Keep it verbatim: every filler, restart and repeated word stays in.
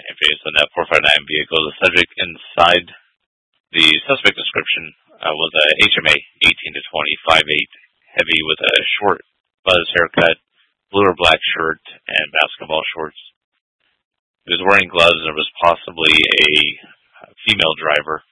And based on that four five nine vehicle, the subject inside the suspect description uh, was a H M A, eighteen to twenty, five eight, heavy with a short buzz haircut, blue or black shirt, and basketball shorts. He was wearing gloves, and there was possibly a female driver